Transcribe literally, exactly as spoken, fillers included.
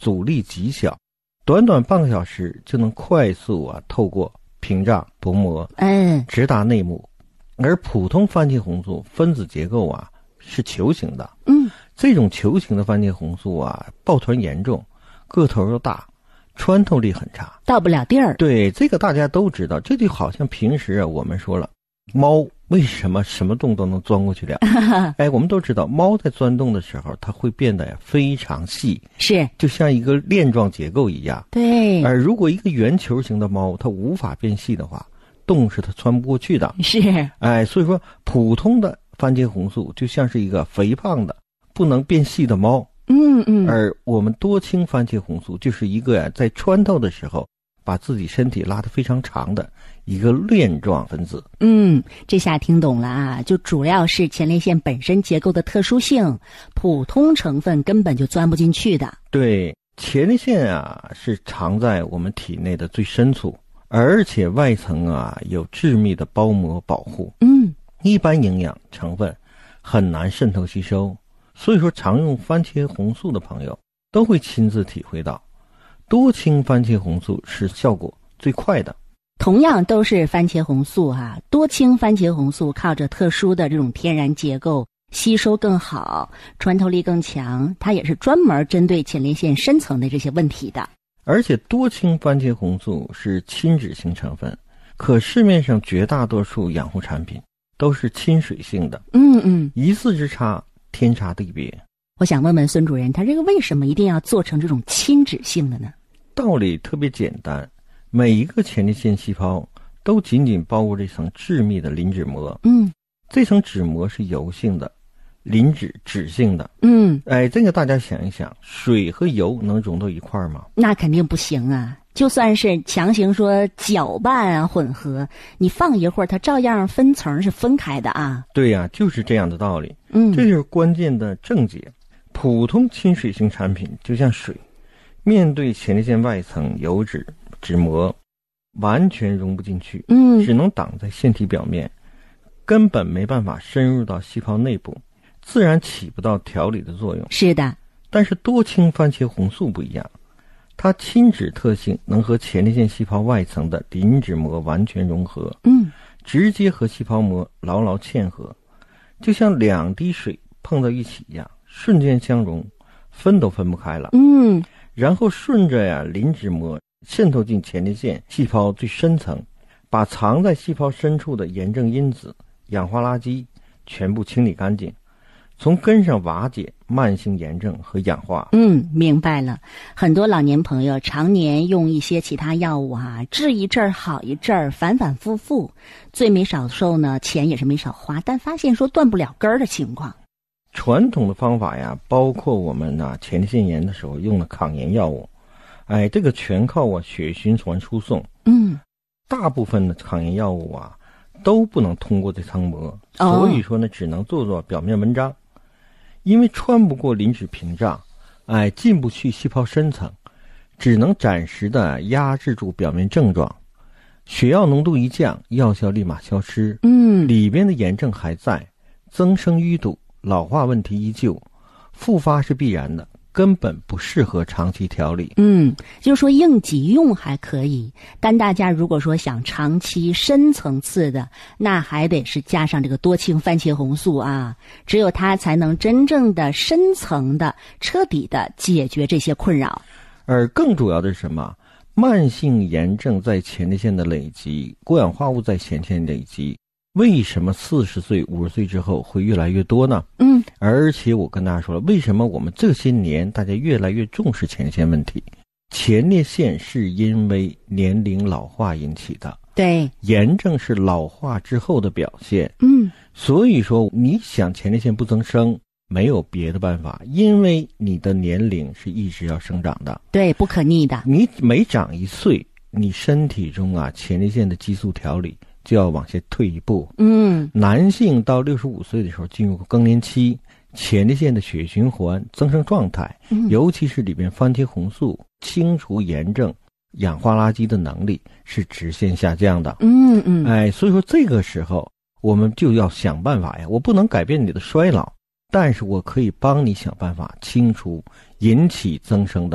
阻力极小，短短半个小时就能快速啊透过屏障薄膜， 嗯， 直达内幕。而普通番茄红素分子结构啊是球形的， 嗯， 这种球形的番茄红素啊抱团严重，个头又大，穿透力很差， 到不了地儿。 对，这个大家都知道，这就好像平时啊我们说了，猫为什么什么洞都能钻过去了？哎，我们都知道，猫在钻洞的时候，它会变得非常细， 是， 就像一个链状结构一样。 对。 而如果一个圆球形的猫，它无法变细的话，洞是它穿不过去的。 是， 哎，所以说普通的番茄红素就像是一个肥胖的、不能变细的猫。 嗯嗯。 而我们多氢番茄红素就是一个呀、啊，在穿透的时候，把自己身体拉得非常长的一个链状分子。 嗯，这下听懂了啊，就主要是前列腺本身结构的特殊性，普通成分根本就钻不进去的。 对，前列腺啊是藏在我们体内的最深处，而且外层啊有致密的包膜保护。 嗯， 一般营养成分很难渗透吸收，所以说常用番茄红素的朋友都会亲自体会到，多氢番茄红素是效果最快的。 同样都是番茄红素啊，多氢番茄红素靠着特殊的这种天然结构，吸收更好，穿透力更强，它也是专门针对前列腺深层的这些问题的。 而且多氢番茄红素是亲脂性成分，可市面上绝大多数养护产品都是亲水性的。 嗯嗯， 一字之差，天差地别。 我想问问孙主任，他这个为什么一定要做成这种亲脂性的呢？ 道理特别简单，每一个前列腺细胞都紧紧包裹着一层致密的磷脂膜。 嗯， 这层脂膜是油性的，磷脂脂性的。 嗯， 哎，这个大家想一想，水和油能融到一块儿吗？ 那肯定不行啊。就算是强行说搅拌啊混合，你放一会儿它照样分层是分开的啊。 对呀、啊，就是这样的道理。 嗯， 这就是关键的症结。普通亲水性产品就像水，面对前列腺外层油脂脂膜完全融不进去， 嗯， 只能挡在腺体表面，根本没办法深入到细胞内部，自然起不到调理的作用。 是的。 但是多氢番茄红素不一样，它亲脂特性能和前列腺细胞外层的磷脂膜完全融合， 嗯， 直接和细胞膜牢牢嵌合，就像两滴水碰到一起一样，瞬间相融，分都分不开了。 嗯， 然后顺着呀磷脂膜渗透进前列腺细胞最深层，把藏在细胞深处的炎症因子、氧化垃圾全部清理干净，从根上瓦解慢性炎症和氧化。 嗯，明白了。很多老年朋友常年用一些其他药物啊，治一阵儿好一阵儿，反反复复，最没少受呢，钱也是没少花，但发现说断不了根儿的情况。 传统的方法呀，包括我们啊前列腺炎的时候用的抗炎药物，哎，这个全靠我血液循环输送。 嗯， 大部分的抗炎药物啊都不能通过这层膜， 哦、 所以说呢，只能做做表面文章。因为穿不过磷脂屏障，哎，进不去细胞深层，只能暂时的压制住表面症状。血药浓度一降，药效立马消失。 嗯， 里边的炎症还在，增生淤堵，老化问题依旧，复发是必然的，根本不适合长期调理。 嗯，就是说应急用还可以，但大家如果说想长期深层次的，那还得是加上这个多氢番茄红素啊，只有它才能真正的深层的彻底的解决这些困扰。 而更主要的是什么？慢性炎症在前列腺的累积，过氧化物在前列腺累积，为什么四十岁、五十岁之后会越来越多呢？ 嗯， 而且我跟大家说了，为什么我们这些年大家越来越重视前列腺问题？前列腺是因为年龄老化引起的， 对， 炎症是老化之后的表现。 嗯， 所以说你想前列腺不增生，没有别的办法，因为你的年龄是一直要生长的， 对，不可逆的。 你每长一岁，你身体中啊前列腺的激素调理就要往下退一步。 嗯， 男性到六十五岁的时候进入更年期，前列腺的血液循环增生状态， 嗯、 尤其是里面番茄红素清除炎症、氧化垃圾的能力是直线下降的。 嗯嗯， 哎，所以说这个时候我们就要想办法呀，我不能改变你的衰老，但是我可以帮你想办法清除引起增生的